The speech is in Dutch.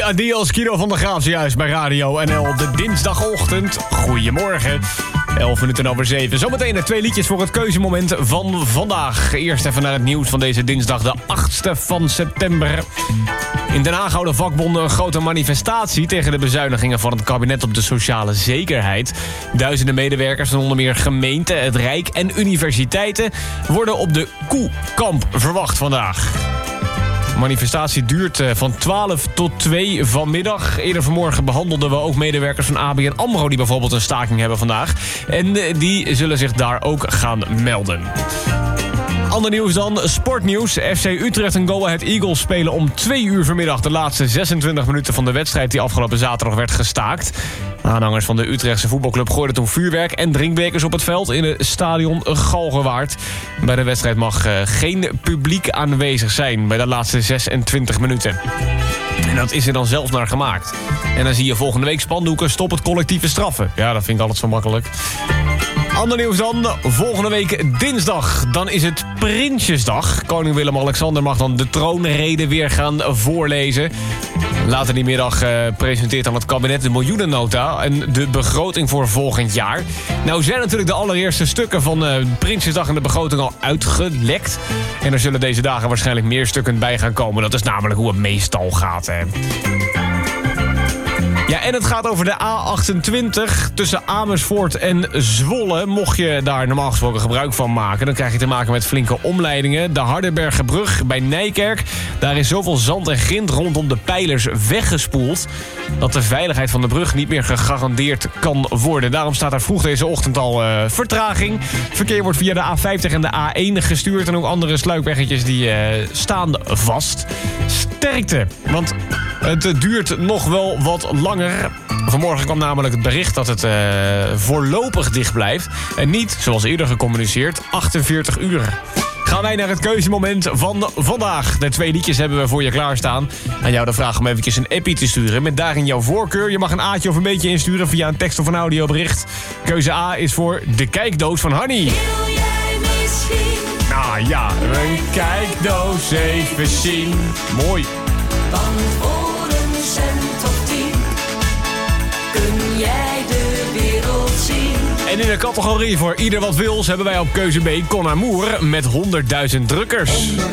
Adios, Guido van der Graaf, juist bij Radio NL. De dinsdagochtend. Goedemorgen. 7:11. Zometeen 2 liedjes voor het keuzemoment van vandaag. Eerst even naar het nieuws van deze dinsdag, de 8e van september. In Den Haag houden vakbonden een grote manifestatie tegen de bezuinigingen van het kabinet op de sociale zekerheid. Duizenden medewerkers van onder meer gemeenten, het Rijk en universiteiten worden op de Koekamp verwacht vandaag. De manifestatie duurt van 12 tot 2 vanmiddag. Eerder vanmorgen behandelden we ook medewerkers van ABN AMRO... die bijvoorbeeld een staking hebben vandaag. En die zullen zich daar ook gaan melden. Ander nieuws dan, sportnieuws. FC Utrecht en Go Ahead Eagles spelen om 2 uur vanmiddag... de laatste 26 minuten van de wedstrijd die afgelopen zaterdag werd gestaakt. Aanhangers van de Utrechtse voetbalclub gooiden toen vuurwerk en drinkbekers op het veld in het stadion Galgenwaard. Bij de wedstrijd mag geen publiek aanwezig zijn bij de laatste 26 minuten. En dat is er dan zelfs naar gemaakt. En dan zie je volgende week spandoeken stop het collectieve straffen. Ja, dat vind ik altijd zo makkelijk. Ander nieuws dan, volgende week dinsdag, dan is het Prinsjesdag. Koning Willem-Alexander mag dan de troonrede weer gaan voorlezen. Later die middag presenteert dan het kabinet de miljoenennota en de begroting voor volgend jaar. Nou zijn natuurlijk de allereerste stukken van Prinsjesdag en de begroting al uitgelekt. En er zullen deze dagen waarschijnlijk meer stukken bij gaan komen. Dat is namelijk hoe het meestal gaat, hè. Ja, en het gaat over de A28 tussen Amersfoort en Zwolle. Mocht je daar normaal gesproken gebruik van maken... dan krijg je te maken met flinke omleidingen. De Hardenbergerbrug bij Nijkerk. Daar is zoveel zand en grind rondom de pijlers weggespoeld... dat de veiligheid van de brug niet meer gegarandeerd kan worden. Daarom staat er vroeg deze ochtend al vertraging. Verkeer wordt via de A50 en de A1 gestuurd... en ook andere sluipweggetjes die staan vast. Sterkte, want het duurt nog wel wat langer. Vanmorgen kwam namelijk het bericht dat het voorlopig dicht blijft. En niet, zoals eerder gecommuniceerd, 48 uur. Gaan wij naar het keuzemoment van vandaag. De 2 liedjes hebben we voor je klaarstaan. Aan jou de vraag om eventjes een appie te sturen met daarin jouw voorkeur. Je mag een A'tje of een beetje insturen via een tekst of een audiobericht. Keuze A is voor de kijkdoos van Hanny. Wil jij misschien? Nou ja, een kijkdoos even zien. Mooi. Want voor een cent of 10 kun jij de wereld zien. En in de categorie voor ieder wat wils hebben wij op keuze B Con Amour met 100.000 drukkers. 100.000